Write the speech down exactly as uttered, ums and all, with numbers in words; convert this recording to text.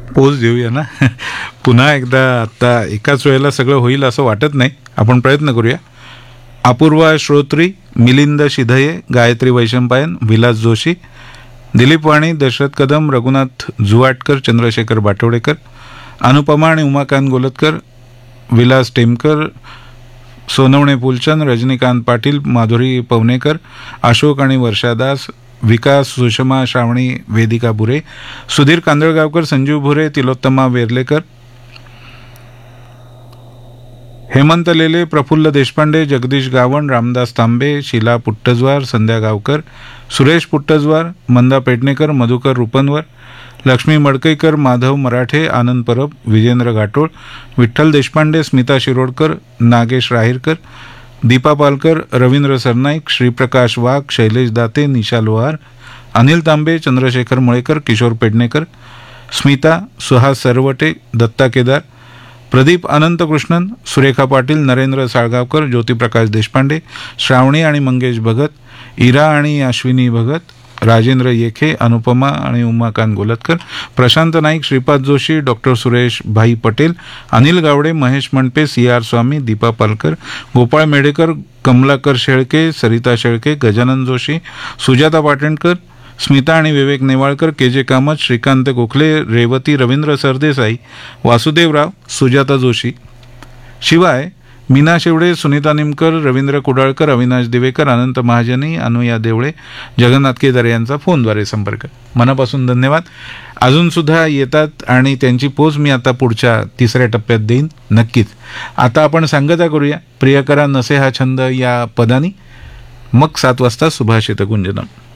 पोच देऊया ना. पुन्हा एकदा आत्ता एकाच वेळेला सगळं होईल असं वाटत नाही, आपण प्रयत्न करूया. अपूर्वा श्रोत्री, मिलिंद शिधये, गायत्री वैशंपायन, विलास जोशी, दिलीप वाणी, दशरथ कदम, रघुनाथ जुवाटकर, चंद्रशेखर बाटवडेकर, अनुपमा आणि उमाकांत गोलतकर, विलास टेमकर, सोनवणे फुलचंद, रजनीकांत पाटील, माधुरी पवनेकर, अशोक आणि वर्षादास, विकास, सुषमा श्रावणी, वेदिका बुरे, सुधीर कांदळगावकर, संजीव भुरे, तिलोत्तमा वेर्लेकर, हेमंत लेले, प्रफुल्ल देशपांडे, जगदीश गावण, रामदास तांबे, शीला पुट्टजवार, संध्या गावकर, सुरेश पुट्टजवार, मंदा पेडणेकर, मधुकर रुपनवर, लक्ष्मी मडकईकर, माधव मराठे, आनंद परब, विजेंद्र घाटोळ, विठ्ठल देशपांडे, स्मिता शिरोडकर, नागेश राहिरकर, दीपा पालकर, रवींद्र सरनाईक, श्रीप्रकाश वाघ, शैलेश दाते, निशा लोहार, अनिल तांबे, चंद्रशेखर मळेकर, किशोर पेडणेकर, स्मिता, सुहास सरवटे, दत्ता केदार, प्रदीप अनंतकृष्णन, सुरेखा पाटील, नरेंद्र साळगावकर, ज्योतिप्रकाश देशपांडे, श्रावणी आणि मंगेश भगत, इरा आणि अश्विनी भगत, राजेंद्र येखे, अनुपमा आणि उमाकांत गोलतकर, प्रशांत नाईक, श्रीपाद जोशी, डॉक्टर सुरेश भाई पटेल, अनिल गावडे, महेश मणपे, सी आर स्वामी, दीपा पालकर, गोपाळ मेडेकर, कमलाकर शेळके, सरिता शेळके, गजानन जोशी, सुजाता पाटणकर, स्मिता आणि विवेक नेवाळकर, के जे कामत, श्रीकांत गोखले, रेवती, रवींद्र सरदेसाई, वासुदेवराव, सुजाता जोशी, शिवाय मीना शेवडे, सुनीता निमकर, रवींद्र कुडाळकर, अविनाश दिवेकर, अनंत महाजनी, अनुया देवळे, जगन्नाथ केदार यांचा फोनद्वारे संपर्क. मनापासून धन्यवाद. अजूनसुद्धा येतात आणि त्यांची पोच मी आता पुढच्या तिसऱ्या टप्प्यात देईन नक्कीच. आता आपण सांगता करूया प्रियकरा नसे हा छंद या पदानी, मग सात वाजता सुभाषित गुंजनम.